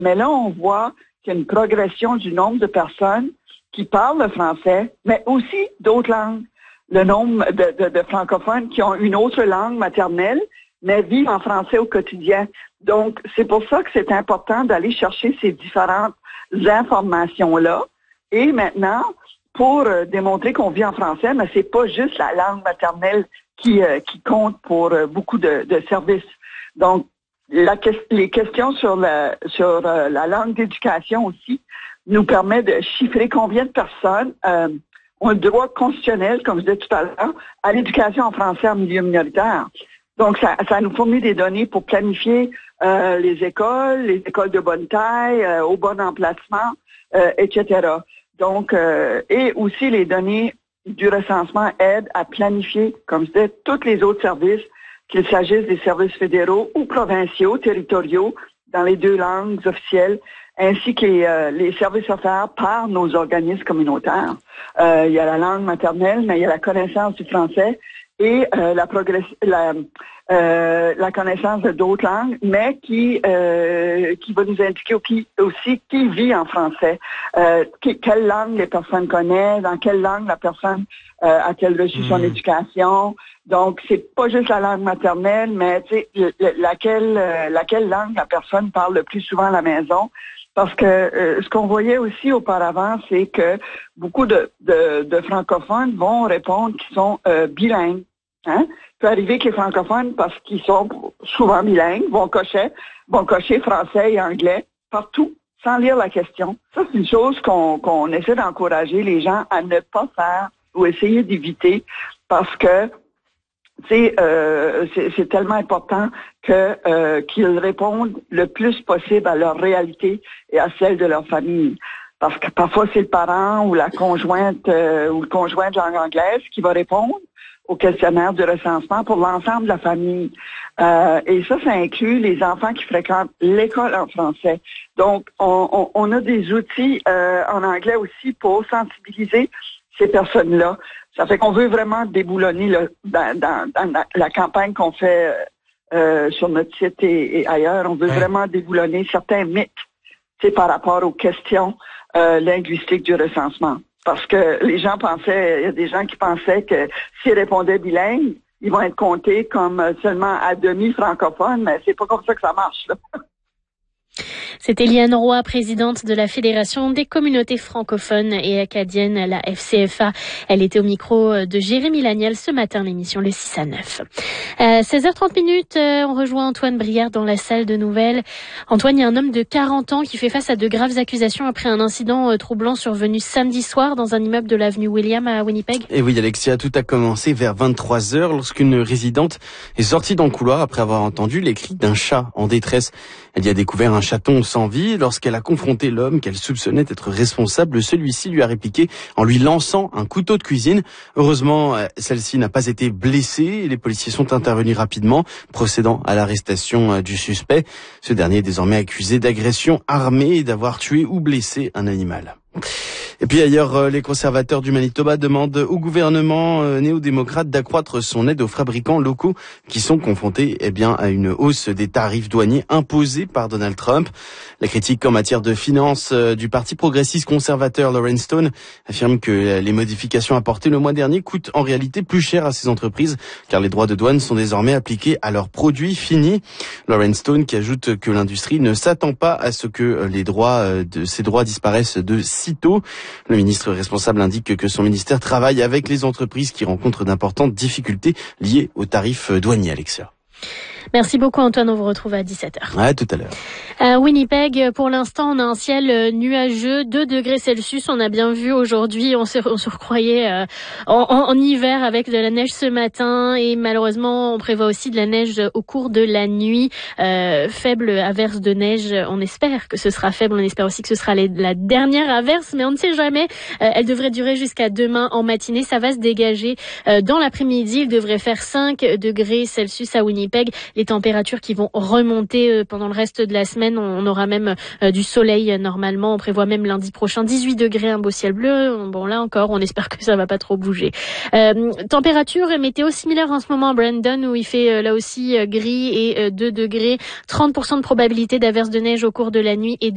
Mais là, on voit qu'il y a une progression du nombre de personnes qui parlent le français, mais aussi d'autres langues. Le nombre de francophones qui ont une autre langue maternelle, mais vivent en français au quotidien. Donc, c'est pour ça que c'est important d'aller chercher ces différentes informations-là. Et maintenant, pour démontrer qu'on vit en français, mais c'est pas juste la langue maternelle qui compte pour beaucoup de services. Donc, les questions sur la langue d'éducation aussi nous permet de chiffrer combien de personnes ont le droit constitutionnel, comme je disais tout à l'heure, à l'éducation en français en milieu minoritaire. Donc, ça nous fournit des données pour planifier les écoles de bonne taille, au bon emplacement, etc. Donc, et aussi les données du recensement aident à planifier, comme je disais, tous les autres services, qu'il s'agisse des services fédéraux ou provinciaux, territoriaux, dans les deux langues officielles, ainsi que les services offerts par nos organismes communautaires. Il y a la langue maternelle, mais il y a la connaissance du français et la connaissance de d'autres langues, mais qui va nous indiquer aussi qui vit en français, quelle langue les personnes connaissent, dans quelle langue la personne a-t-elle reçu son éducation. Donc, c'est pas juste la langue maternelle, mais tu sais, laquelle langue la personne parle le plus souvent à la maison. Parce que ce qu'on voyait aussi auparavant, c'est que beaucoup de francophones vont répondre qu'ils sont bilingues. Hein? Il peut arriver que les francophones, parce qu'ils sont souvent bilingues, vont cocher français et anglais partout, sans lire la question. Ça, c'est une chose qu'on essaie d'encourager les gens à ne pas faire ou essayer d'éviter, parce que c'est tellement important qu'ils répondent le plus possible à leur réalité et à celle de leur famille. Parce que parfois, c'est le parent ou la conjointe ou le conjoint de langue anglaise qui va répondre au questionnaire de recensement pour l'ensemble de la famille. Et ça inclut les enfants qui fréquentent l'école en français. Donc, on a des outils en anglais aussi pour sensibiliser ces personnes-là. Ça fait qu'on veut vraiment déboulonner dans la campagne qu'on fait sur notre site et ailleurs. On veut vraiment déboulonner certains mythes, par rapport aux questions linguistiques du recensement. Parce que les gens pensaient, il y a des gens qui pensaient que s'ils répondaient bilingue, ils vont être comptés comme seulement à demi francophones, mais c'est pas comme ça que ça marche, là. C'était Liane Roy, présidente de la Fédération des communautés francophones et acadiennes, la FCFA. Elle était au micro de Jérémy Laniel ce matin, l'émission Le 6 à 9. 16h30, on rejoint Antoine Briard dans la salle de nouvelles. Antoine, il y a un homme de 40 ans qui fait face à de graves accusations après un incident troublant survenu samedi soir dans un immeuble de l'avenue William à Winnipeg. Et oui, Alexia, tout a commencé vers 23h lorsqu'une résidente est sortie dans le couloir après avoir entendu les cris d'un chat en détresse. Elle y a découvert un chaton sans vie. Lorsqu'elle a confronté l'homme qu'elle soupçonnait être responsable, celui-ci lui a répliqué en lui lançant un couteau de cuisine. Heureusement, celle-ci n'a pas été blessée et les policiers sont intervenus rapidement, procédant à l'arrestation du suspect. Ce dernier est désormais accusé d'agression armée et d'avoir tué ou blessé un animal. Et puis ailleurs, les conservateurs du Manitoba demandent au gouvernement néo-démocrate d'accroître son aide aux fabricants locaux qui sont confrontés à une hausse des tarifs douaniers imposés par Donald Trump. La critique en matière de finances du parti progressiste conservateur Lawrence Stone affirme que les modifications apportées le mois dernier coûtent en réalité plus cher à ces entreprises car les droits de douane sont désormais appliqués à leurs produits finis. Lawrence Stone qui ajoute que l'industrie ne s'attend pas à ce que ces droits disparaissent de sitôt. Le ministre responsable indique que son ministère travaille avec les entreprises qui rencontrent d'importantes difficultés liées aux tarifs douaniers, Alexia. Merci beaucoup Antoine, on vous retrouve à 17h. Ouais, tout à l'heure. À Winnipeg, pour l'instant, on a un ciel nuageux, 2 degrés Celsius. On a bien vu aujourd'hui, on se recroyait en hiver avec de la neige ce matin et malheureusement, on prévoit aussi de la neige au cours de la nuit. Faible averse de neige, on espère que ce sera faible, on espère aussi que ce sera la dernière averse, mais on ne sait jamais. Elle devrait durer jusqu'à demain en matinée, ça va se dégager dans l'après-midi. Il devrait faire 5 degrés Celsius à Winnipeg. Les températures qui vont remonter pendant le reste de la semaine. On aura même du soleil normalement. On prévoit même lundi prochain 18 degrés, un beau ciel bleu. Bon, là encore, on espère que ça va pas trop bouger. Température et météo similaire en ce moment à Brandon où il fait là aussi gris et 2 degrés. 30% de probabilité d'averse de neige au cours de la nuit et